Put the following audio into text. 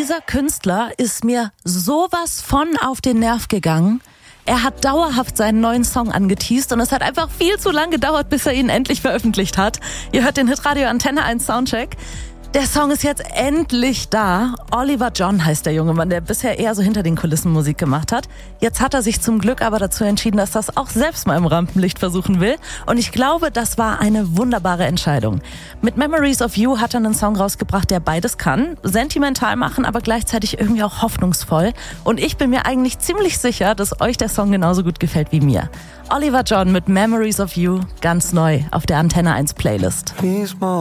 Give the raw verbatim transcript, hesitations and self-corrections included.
Dieser Künstler ist mir sowas von auf den Nerv gegangen. Er hat dauerhaft seinen neuen Song angeteast und es hat einfach viel zu lang gedauert, bis er ihn endlich veröffentlicht hat. Ihr hört den Hitradio Antenne eins Soundcheck. Der Song ist jetzt endlich da. Oliver John heißt der junge Mann, der bisher eher so hinter den Kulissen Musik gemacht hat. Jetzt hat er sich zum Glück aber dazu entschieden, dass das auch selbst mal im Rampenlicht versuchen will. Und ich glaube, das war eine wunderbare Entscheidung. Mit Memories of You hat er einen Song rausgebracht, der beides kann. Sentimental machen, aber gleichzeitig irgendwie auch hoffnungsvoll. Und ich bin mir eigentlich ziemlich sicher, dass euch der Song genauso gut gefällt wie mir. Oliver John mit Memories of You, ganz neu auf der Antenne eins Playlist.